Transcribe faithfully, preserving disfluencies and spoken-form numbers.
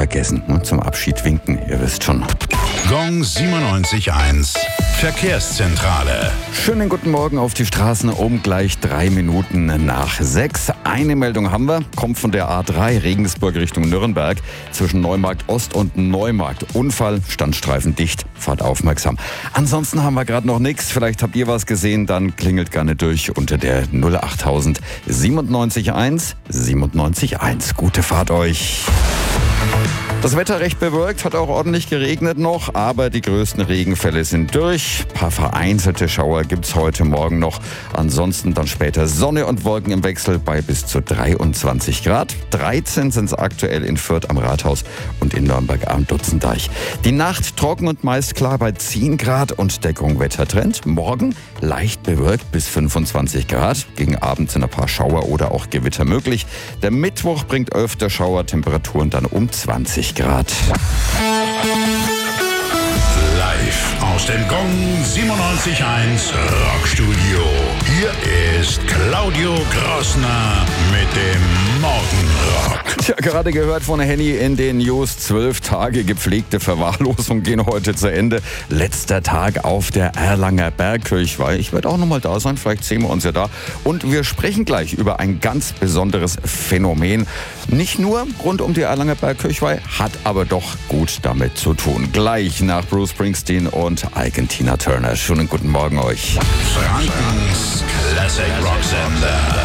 vergessen. Und zum Abschied winken, ihr wisst schon. Gong siebenundneunzig eins. Verkehrszentrale. Schönen guten Morgen auf die Straßen um gleich drei Minuten nach sechs. Eine Meldung haben wir, kommt von der A drei Regensburg Richtung Nürnberg zwischen Neumarkt Ost und Neumarkt. Unfall, Standstreifen dicht, fahrt aufmerksam. Ansonsten haben wir gerade noch nichts. Vielleicht habt ihr was gesehen, dann klingelt gerne durch unter der null achttausend siebenundneunzig eins siebenundneunzig eins. Gute Fahrt euch. Das Wetter recht bewölkt, hat auch ordentlich geregnet noch, aber die größten Regenfälle sind durch. Ein paar vereinzelte Schauer gibt's heute Morgen noch. Ansonsten dann später Sonne und Wolken im Wechsel bei bis zu dreiundzwanzig Grad. dreizehn sind es aktuell in Fürth am Rathaus und in Nürnberg am Dutzendeich. Die Nacht trocken und meist klar bei zehn Grad und Deckung Wettertrend. Morgen leicht bewölkt bis fünfundzwanzig Grad. Gegen Abend sind ein paar Schauer oder auch Gewitter möglich. Der Mittwoch bringt öfter Schauer, Temperaturen dann um zwanzig Grad. Live aus dem Gong siebenundneunzig eins Rockstudio. Hier ist Claudio Grossner mit dem Morgenrock. Tja, gerade gehört von Henny in den News. Zwölf Tage gepflegte Verwahrlosung gehen heute zu Ende. Letzter Tag auf der Erlanger Bergkirchweih. Ich werde auch nochmal da sein, vielleicht sehen wir uns ja da. Und wir sprechen gleich über ein ganz besonderes Phänomen. Nicht nur rund um die Erlanger Bergkirchweih, hat aber doch gut damit zu tun. Gleich nach Bruce Springsteen und Ike und Tina Turner. Schönen guten Morgen euch. Frankens Classic Rock Sender.